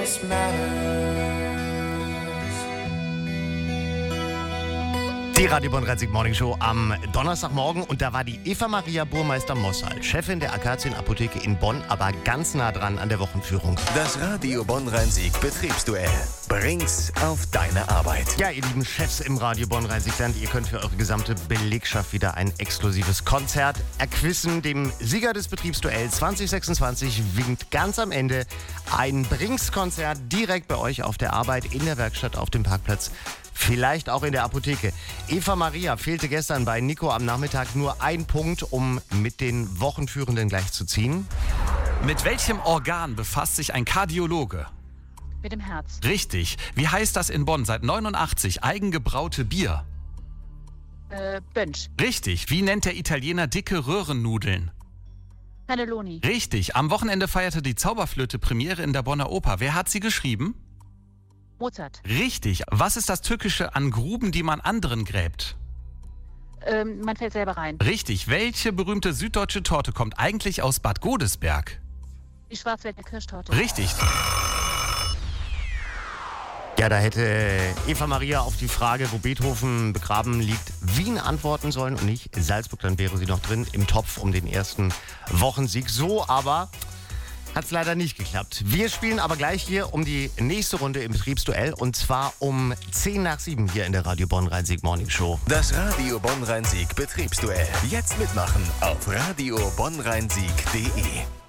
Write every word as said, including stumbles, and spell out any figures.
this matters. Die Radio Bonn-Rhein-Sieg Morning Show am Donnerstagmorgen und da war die Eva Maria Burmeister-Mossal, Chefin der Akazien-Apotheke in Bonn, aber ganz nah dran an der Wochenführung. Das Radio Bonn-Rhein-Sieg Betriebsduell. Bring's auf deine Arbeit. Ja, ihr lieben Chefs im Radio Bonn-Rhein-Sieg-Land, ihr könnt für eure gesamte Belegschaft wieder ein exklusives Konzert erquissen. Dem Sieger des Betriebsduells zwanzig sechsundzwanzig winkt ganz am Ende ein Brinks-Konzert direkt bei euch auf der Arbeit, in der Werkstatt, auf dem Parkplatz. Vielleicht auch in der Apotheke. Eva Maria fehlte gestern bei Nico am Nachmittag nur ein Punkt, um mit den Wochenführenden gleich zu ziehen. Mit welchem Organ befasst sich ein Kardiologe? Mit dem Herz. Richtig. Wie heißt das in Bonn seit neunundachtzig eigengebraute Bier? Äh, Bönsch. Richtig. Wie nennt der Italiener dicke Röhrennudeln? Cannelloni. Richtig. Am Wochenende feierte die Zauberflöte Premiere in der Bonner Oper. Wer hat sie geschrieben? Mozart. Richtig. Was ist das Tückische an Gruben, die man anderen gräbt? Ähm, man fällt selber rein. Richtig. Welche berühmte süddeutsche Torte kommt eigentlich aus Bad Godesberg? Die Schwarzwälder Kirschtorte. Richtig. Ja, da hätte Eva Maria auf die Frage, wo Beethoven begraben liegt, Wien antworten sollen und nicht Salzburg. Dann wäre sie noch drin im Topf um den ersten Wochensieg. So aber hat es leider nicht geklappt. Wir spielen aber gleich hier um die nächste Runde im Betriebsduell und zwar um zehn nach sieben hier in der Radio Bonn-Rhein-Sieg Morning Show. Das Radio Bonn-Rhein-Sieg Betriebsduell. Jetzt mitmachen auf radio bonn rhein sieg punkt de.